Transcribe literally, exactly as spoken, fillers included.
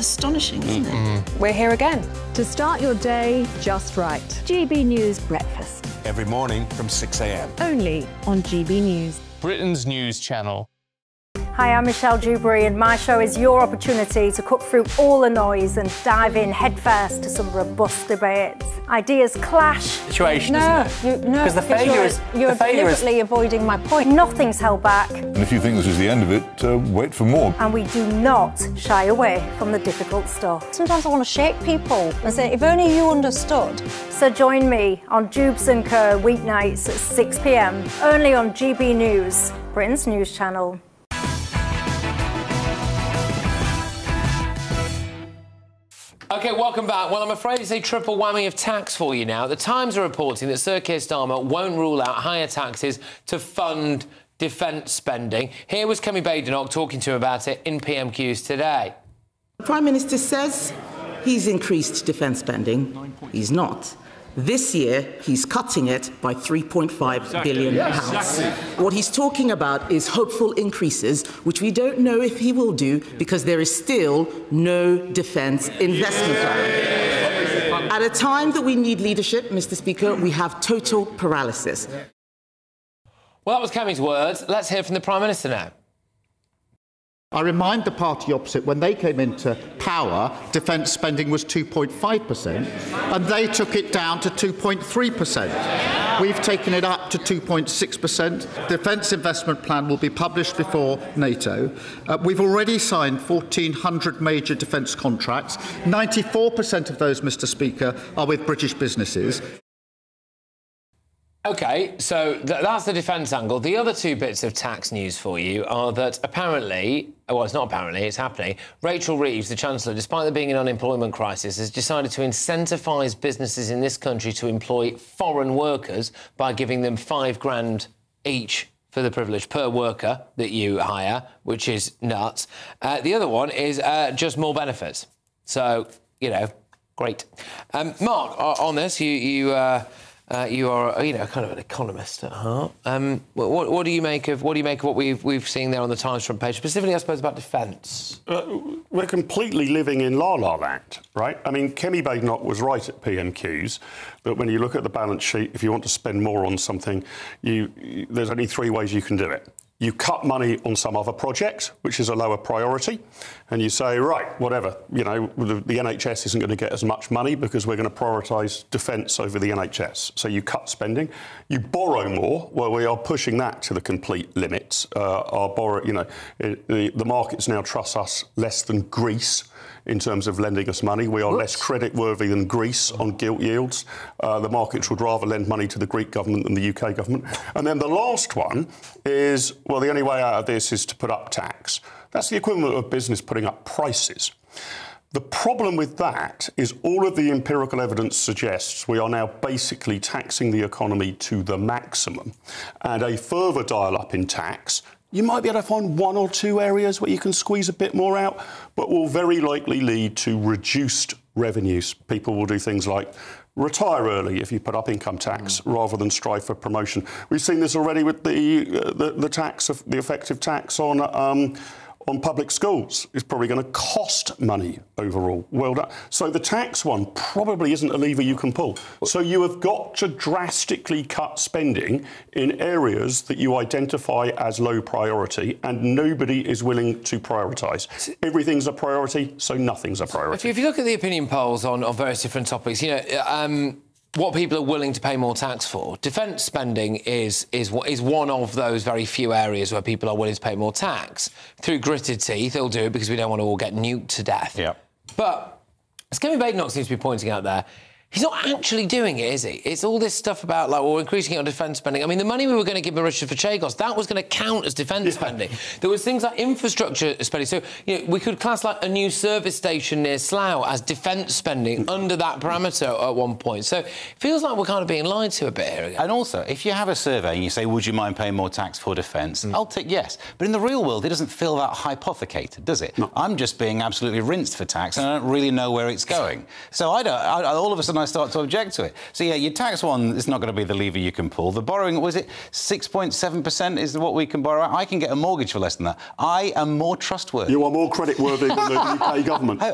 astonishing, isn't it? Mm. We're here again. To start your day just right. G B News Breakfast. Every morning from six a m. Only on G B News. Britain's news channel. Hi, I'm Michelle Dewberry, and my show is your opportunity to cut through all the noise and dive in headfirst to some robust debates. Ideas clash. Situation, no, isn't it? You, no, because the failure you're, is you're the failure deliberately is... avoiding my point. Nothing's held back. And if you think this is the end of it, uh, wait for more. And we do not shy away from the difficult stuff. Sometimes I want to shake people and say, if only you understood. So join me on Dubes and Co weeknights at six p m only on G B News, Britain's news channel. OK, welcome back. Well, I'm afraid it's a triple whammy of tax for you now. The Times are reporting that Sir Keir Starmer won't rule out higher taxes to fund defence spending. Here was Kemi Badenoch talking to him about it in P M Qs today. The Prime Minister says he's increased defence spending. He's not. This year, he's cutting it by three point five exactly. billion pounds. Yes, exactly. What he's talking about is hopeful increases, which we don't know if he will do because there is still no defence investment plan. At a time that we need leadership, Mister Speaker, we have total paralysis. Well, that was Kemi's words. Let's hear from the Prime Minister now. I remind the party opposite, when they came into power, defence spending was two point five percent, and they took it down to two point three percent. We've taken it up to two point six percent. Defence investment plan will be published before NATO. Uh, we've already signed fourteen hundred major defence contracts. ninety-four percent of those, Mister Speaker, are with British businesses. OK, so th that's the defence angle. The other two bits of tax news for you are that apparently, well, it's not apparently, it's happening, Rachel Reeves, the Chancellor, despite there being an unemployment crisis, has decided to incentivise businesses in this country to employ foreign workers by giving them five grand each for the privilege per worker that you hire, which is nuts. Uh, the other one is uh, just more benefits. So, you know, great. Um, Mark, on this, you... you uh, Uh, you are, you know, kind of an economist at heart. Um, what, what do you make of what do you make of what we've we've seen there on the Times front page, specifically, I suppose, about defence? Uh, we're completely living in La La Land, right? I mean, Kemi Badenoch was right at P M Qs that when you look at the balance sheet, if you want to spend more on something, you, you there's only three ways you can do it. You cut money on some other project, which is a lower priority, and you say, right, whatever, you know, the, the N H S isn't going to get as much money because we're going to prioritise defence over the N H S. So you cut spending. You borrow more. Well, we are pushing that to the complete limits. Uh, our borrow, you know, it, the, the markets now trust us less than Greece in terms of lending us money. We are Oops. less creditworthy than Greece on gilt yields. Uh, the markets would rather lend money to the Greek government than the U K government. And then the last one is, well, the only way out of this is to put up tax. That's the equivalent of business putting up prices. The problem with that is all of the empirical evidence suggests we are now basically taxing the economy to the maximum. And a further dial-up in tax, you might be able to find one or two areas where you can squeeze a bit more out, but will very likely lead to reduced revenues. People will do things like retire early if you put up income tax mm. rather than strive for promotion. We've seen this already with the uh, the, the tax of the effective tax on um, on public schools. It's probably going to cost money overall. Well done. So the tax one probably isn't a lever you can pull. So you have got to drastically cut spending in areas that you identify as low priority, and nobody is willing to prioritise. Everything's a priority, so nothing's a priority. If you, if you look at the opinion polls on, on various different topics, you know, um, what people are willing to pay more tax for, defence spending is, is, is one of those very few areas where people are willing to pay more tax. Through gritted teeth, they'll do it because we don't want to all get nuked to death. Yeah. But, as Kemi Badenoch seems to be pointing out there, he's not actually doing it, is he? It's all this stuff about, like, well, we're increasing it on defence spending. I mean, the money we were going to give Marisha for Chagos, that was going to count as defence yeah. spending. There was things like infrastructure spending. So, you know, we could class, like, a new service station near Slough as defence spending under that parameter at one point. So it feels like we're kind of being lied to a bit here again. And also, if you have a survey and you say, would you mind paying more tax for defence? Mm. I'll tick yes. But in the real world, it doesn't feel that hypothecated, does it? No. I'm just being absolutely rinsed for tax and I don't really know where it's going. So I don't... I, all of a sudden, I start to object to it. So, yeah, your tax one is not going to be the lever you can pull. The borrowing, was it six point seven percent is what we can borrow? I can get a mortgage for less than that. I am more trustworthy. You are more creditworthy than the U K government.